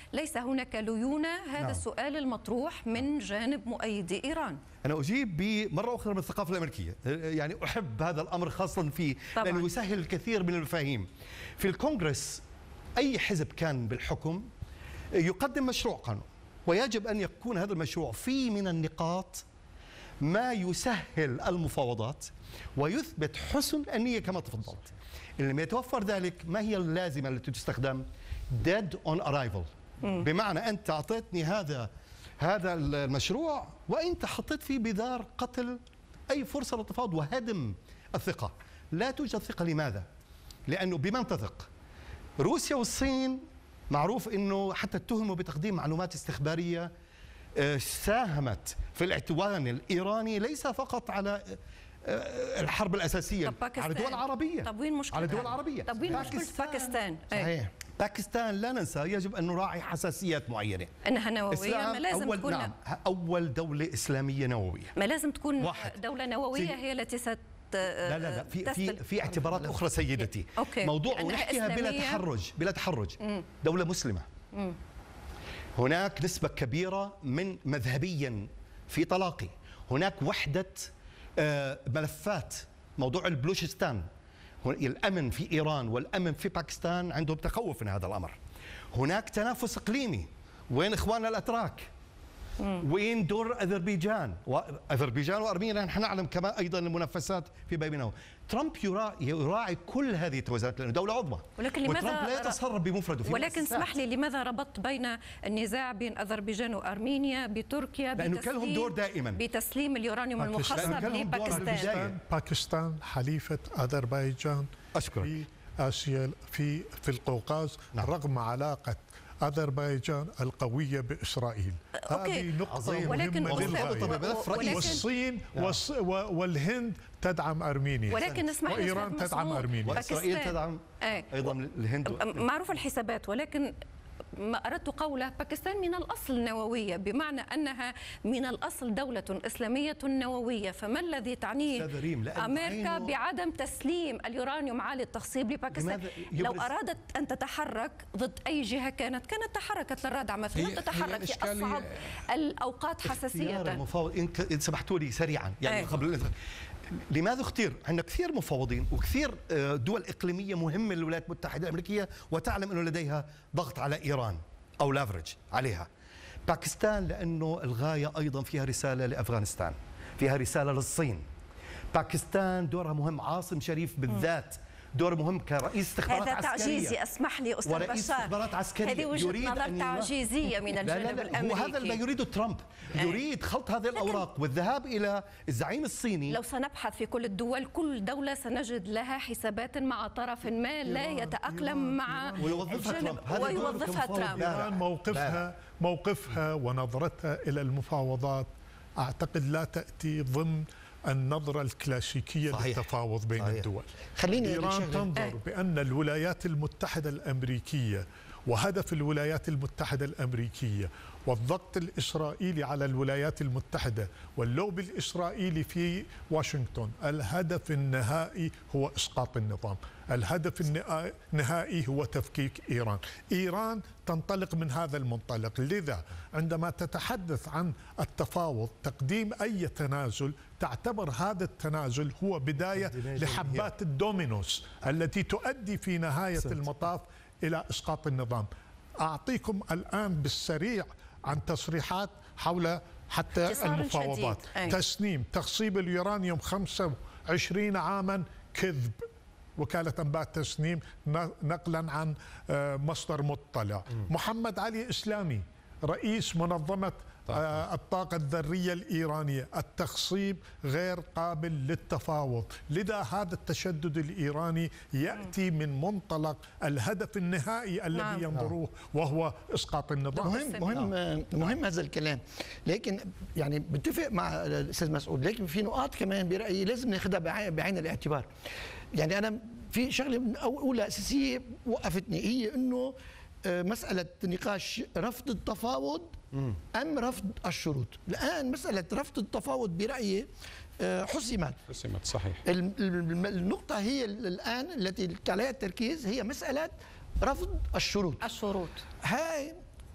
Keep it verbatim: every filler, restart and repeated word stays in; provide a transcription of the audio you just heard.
ليس هناك ليونة؟ هذا نعم. السؤال المطروح من جانب مؤيدي إيران. أنا أجيب بمرة أخرى من الثقافة الأمريكية، يعني أحب هذا الأمر خاصة فيه طبعاً. لأنه يسهل الكثير من المفاهيم. في الكونغرس أي حزب كان بالحكم يقدم مشروع قانون، ويجب أن يكون هذا المشروع فيه من النقاط ما يسهل المفاوضات ويثبت حسن النية كما تفضلت. إن لم يتوفر ذلك، ما هي اللازمة التي تستخدم؟ dead on arrival. بمعنى أنت أعطيتني هذا هذا المشروع وأنت حطيت فيه بذار قتل أي فرصة للتفاوض وهدم الثقة. لا توجد ثقة. لماذا؟ لأنه بمن تثق؟ روسيا والصين معروف أنه حتى اتهموا بتقديم معلومات استخبارية ساهمت في الاعتوان الإيراني ليس فقط على الحرب الأساسية، على الدول العربية. طب وين مشكلة؟ على الدول العربية. طب وين مشكلة باكستان؟ صحيح. باكستان لا ننسى يجب أن نراعي حساسيات معينة. أنها نووية، ما لازم أول تكون نعم أول دولة إسلامية نووية. ما لازم تكون واحد. دولة نووية هي التي ست لا لا لا في في في اعتبارات أخرى سيدتي. أوكي. موضوع ونحكيها بلا تحرج بلا تحرج. مم. دولة مسلمة. مم. هناك نسبة كبيرة من مذهبيا في طلاقي، هناك وحدة ملفات. موضوع البلوشستان، الأمن في إيران والأمن في باكستان عندهم تخوف من هذا الأمر. هناك تنافس إقليمي، وين إخواننا الأتراك؟ مم. وين دور أذربيجان؟ وأذربيجان وأرمينيا نحن نعلم كمان أيضا المنافسات في بينهم. ترامب يراعي, يراعي كل هذه التوازنات لأنه دولة عظمى، ولكن لماذا وترامب لا يتصرف بمفرده. ولكن اسمح لي، لماذا ربطت بين النزاع بين أذربيجان وأرمينيا بتركيا لأنه كان لهم دور دائما بتسليم اليورانيوم المخصب لباكستان؟ باكستان حليفة أذربيجان أشكرك. في آسيا، في في القوقاز. نعم. رغم علاقة أذربيجان القوية بإسرائيل. هذه نقطة ولكن مهمة. والصين والهند تدعم أرمينيا، ولكن اسمح لي، وإيران تدعم أرمينيا، وإسرائيل تدعم أيضا الهند. معروف الحسابات، ولكن ما أردت قوله باكستان من الأصل نووية، بمعنى أنها من الأصل دولة إسلامية نووية. فما الذي تعنيه أمريكا بعدم تسليم اليورانيوم عالي التخصيب لباكستان؟ لو أرادت أن تتحرك ضد أي جهة كانت كانت تحركت للردع مثلا، لم تتحرك في أصعب الأوقات حساسية. المفاوض إن سمحتوا لي سريعا، يعني قبل لماذا اختير؟ عندنا كثير مفاوضين وكثير دول إقليمية مهمة للولايات المتحدة الأمريكية، وتعلم أنه لديها ضغط على إيران أو لافرج عليها. باكستان لأنه الغاية أيضا فيها رسالة لأفغانستان، فيها رسالة للصين. باكستان دورها مهم. عاصم شريف بالذات دور مهم كرئيس استخبارات عسكرية. هذا تعجيزي، اسمح لي أستاذ بشار، استخبارات عسكرية. هذه وجهة نظر تعجيزية من الجانب لا لا لا الأمريكي. وهذا ما يريده ترامب، يريد خلط هذه الأوراق والذهاب إلى الزعيم الصيني. لو سنبحث في كل الدول، كل دولة سنجد لها حسابات مع طرف ما لا يتأقلم مع ويوظفها ترامب. ويوظفها ترامب. إيران موقفها موقفها ونظرتها إلى المفاوضات أعتقد لا تأتي ضمن النظرة الكلاسيكية صحيح. للتفاوض بين صحيح. الدول. خليني إيران تنظر أه. بأن الولايات المتحدة الأمريكية وهدف الولايات المتحدة الأمريكية والضغط الإسرائيلي على الولايات المتحدة واللوبي الإسرائيلي في واشنطن، الهدف النهائي هو إسقاط النظام، الهدف النهائي هو تفكيك إيران. إيران تنطلق من هذا المنطلق، لذا عندما تتحدث عن التفاوض تقديم أي تنازل تعتبر هذا التنازل هو بداية لحبات الدومينوس التي تؤدي في نهاية المطاف إلى إسقاط النظام. أعطيكم الآن بالسريع عن تصريحات حول حتى المفاوضات. تسنيم تخصيب اليورانيوم خمسة وعشرين عاما كذب، وكالة أنباء تسنيم نقلا عن مصدر مطلع. محمد علي إسلامي رئيس منظمة الطاقة الذرية الإيرانية، التخصيب غير قابل للتفاوض. لذا هذا التشدد الإيراني يأتي من منطلق الهدف النهائي الذي نعم. ينظروه وهو إسقاط النظام. مهم مهم مهم هذا الكلام، لكن يعني بتفق مع الأستاذ مسعود، لكن في نقاط كمان برأيي لازم ناخذها بعين الاعتبار. يعني أنا في شغلة أولى أساسية وقفتني، هي إنه مسألة نقاش رفض التفاوض أم رفض الشروط. الآن مسألة رفض التفاوض برأيي حسمت حسمت صحيح. النقطة هي الآن التي عليها التركيز هي مسألة رفض الشروط. الشروط هاي